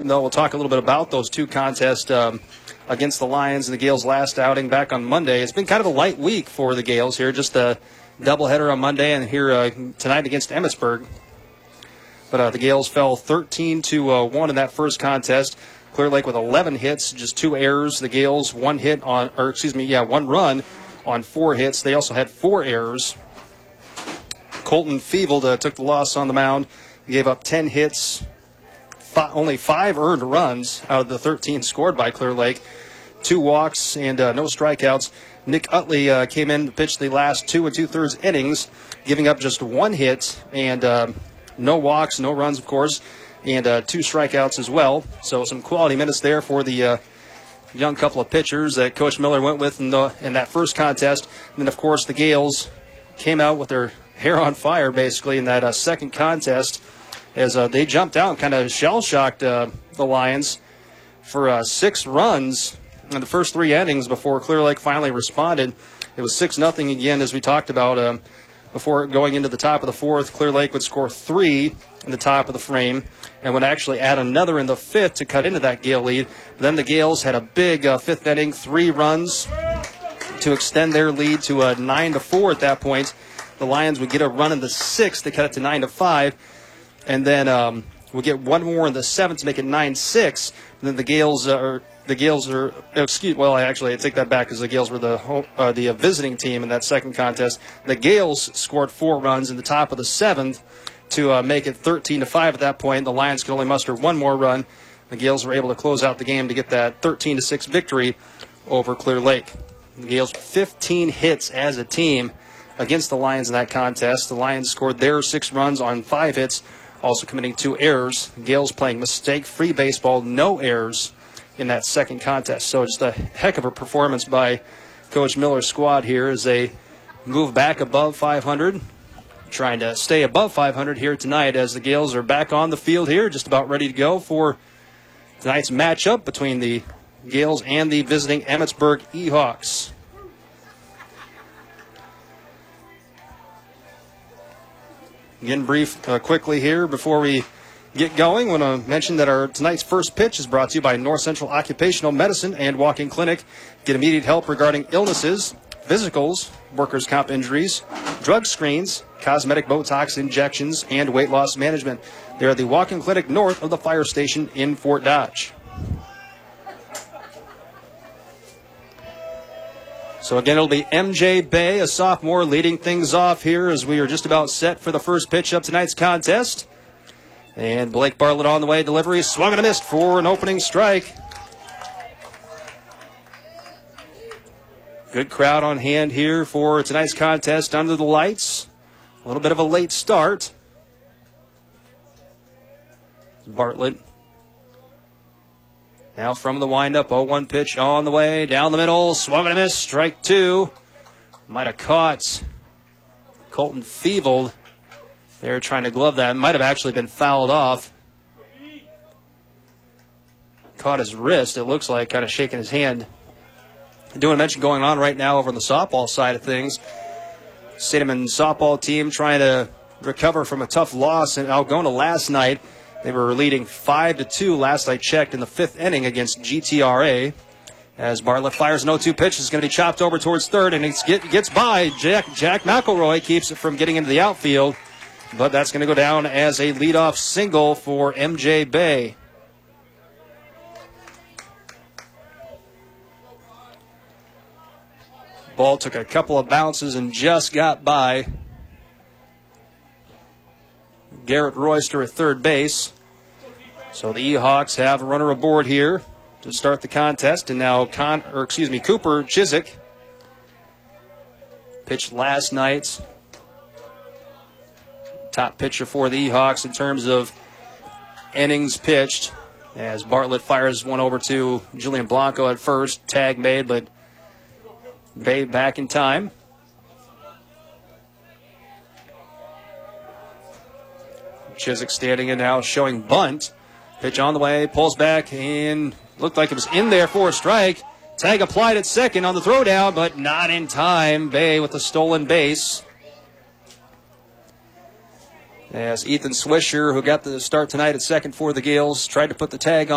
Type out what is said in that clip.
though, we'll talk a little bit about those two contests against the Lions and the Gales' last outing back on Monday. It's been kind of a light week for the Gales here, just a doubleheader on Monday and here tonight against Emmitsburg. But the Gales fell 13-1 in that first contest. Clear Lake with 11 hits, just 2 errors. The Gales one run on 4 hits. They also had 4 errors. Colton Feevold took the loss on the mound. He gave up 10 hits, only 5 earned runs out of the 13 scored by Clear Lake. 2 walks and no strikeouts. Nick Utley came in to pitch the last 2 2/3 innings, giving up just 1 hit and no walks, no runs, of course, and 2 strikeouts as well. So some quality minutes there for the young couple of pitchers that Coach Miller went with in that first contest. And then, of course, the Gales came out with their hair on fire, basically, in that second contest as they jumped out and kind of shell-shocked the Lions for 6 runs in the first 3 innings before Clear Lake finally responded. It was 6-0 again, as we talked about before going into the top of the 4th. Clear Lake would score 3 in the top of the frame and would actually add another in the 5th to cut into that Gale lead. But then the Gales had a big 5th inning, 3 runs to extend their lead to 9-4 at that point. The Lions would get a run in the 6th to cut it to 9-5, and then we'll get one more in the 7th to make it 9-6. And then I take that back because the Gales were the visiting team in that second contest. The Gales scored 4 runs in the top of the 7th to make it 13-5 at that point. The Lions could only muster 1 more run. The Gales were able to close out the game to get that 13-6 victory over Clear Lake. The Gales 15 hits as a team against the Lions in that contest. The Lions scored their 6 runs on 5 hits, also committing 2 errors. The Gales playing mistake-free baseball, no errors in that second contest. So just a heck of a performance by Coach Miller's squad here as they move back above 500, trying to stay above 500 here tonight as the Gales are back on the field here, just about ready to go for tonight's matchup between the Gales and the visiting Emmitsburg Eahawks. Again, quickly here before we get going, I want to mention that tonight's first pitch is brought to you by North Central Occupational Medicine and Walk-In Clinic. Get immediate help regarding illnesses, physicals, workers' comp injuries, drug screens, cosmetic Botox injections, and weight loss management. They're at the Walk-In Clinic north of the fire station in Fort Dodge. So again, it'll be MJ Bay, a sophomore, leading things off here as we are just about set for the first pitch of tonight's contest. And Blake Bartlett on the way. Delivery swung and a missed for an opening strike. Good crowd on hand here for tonight's contest under the lights. A little bit of a late start. Bartlett now from the windup, 0-1 pitch on the way, down the middle, swung and a miss, strike 2. Might have caught Colton Feevold. They're trying to glove that. Might have actually been fouled off. Caught his wrist, it looks like, kind of shaking his hand. I do want to mention going on right now over on the softball side of things. Cinnamon softball team trying to recover from a tough loss in Algona last night. They were leading 5-2 last I checked in the 5th inning against GTRA. As Bartlett fires an 0-2 pitch, it's going to be chopped over towards third, and it gets by. Jack McElroy keeps it from getting into the outfield, but that's going to go down as a leadoff single for MJ Bay. Ball took a couple of bounces and just got by Garrett Royster at third base. So the Eahawks have a runner aboard here to start the contest. And now Cooper Chiswick pitched last night. Top pitcher for the Eahawks in terms of innings pitched. As Bartlett fires one over to Julian Blanco at first. Tag made, but Bay back in time. Chiswick standing in now, showing bunt. Pitch on the way, pulls back, and looked like it was in there for a strike. Tag applied at second on the throwdown, but not in time. Bay with a stolen base. As Ethan Swisher, who got the start tonight at second for the Gales, tried to put the tag on.